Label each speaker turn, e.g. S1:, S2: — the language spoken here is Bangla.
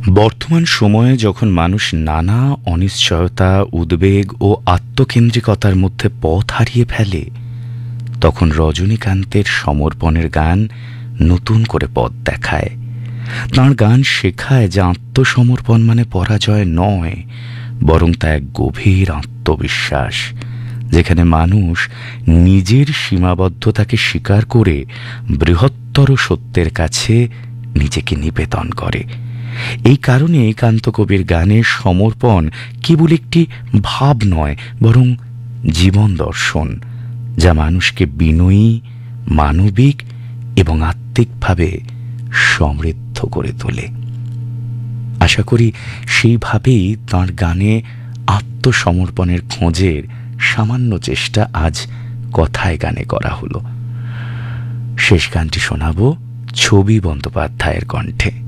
S1: বর্তমান সময়ে যখন মানুষ নানা অনিশ্চয়তা, উদ্বেগ ও আত্মকেন্দ্রিকতার মধ্যে পথ হারিয়ে ফেলে, তখন রজনীকান্তের সমর্পণের গান নতুন করে পথ দেখায়। তাঁর গান শেখায় যে আত্মসমর্পণ মানে পরাজয় নয়, বরং তা এক গভীর আত্মবিশ্বাস, যেখানে মানুষ নিজের সীমাবদ্ধতাকে স্বীকার করে বৃহত্তর সত্যের কাছে নিজেকে নিবেদন করে। এই কারণে কান্তকবির গানে সমর্পণ কেবল একটি ভাব নয়, বরং জীবন দর্শন, যা মানুষকে বিনয়ী, মানবিক এবং আত্মিকভাবে সমৃদ্ধ করে তোলে। আশা করি সেইভাবেই তাঁর গানে আত্মসমর্পণের খোঁজের সামান্য চেষ্টা আজ কথায় গানে করা হলো। শেষ গানটি শোনাব ছবি বন্দ্যোপাধ্যায়ের কণ্ঠে।